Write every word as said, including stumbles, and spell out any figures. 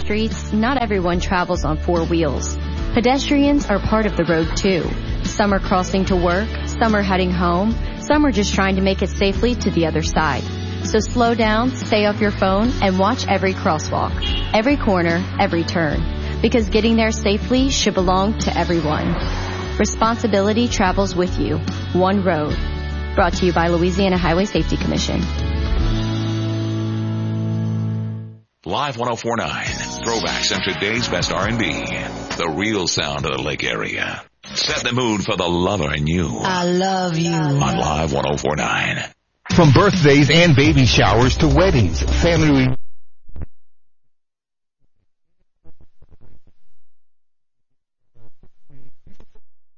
streets, not everyone travels on four wheels. Pedestrians are part of the road too. Some are crossing to work, some are heading home, some are just trying to make it safely to the other side. So slow down, stay off your phone, and watch every crosswalk, every corner, every turn. Because getting there safely should belong to everyone. Responsibility travels with you. One road. Brought to you by Louisiana Highway Safety Commission. Live one oh four point nine. Throwbacks and today's best R and B. The real sound of the Lake area. Set the mood for the lover in you. I love you. On Live one oh four point nine. From birthdays and baby showers to weddings, family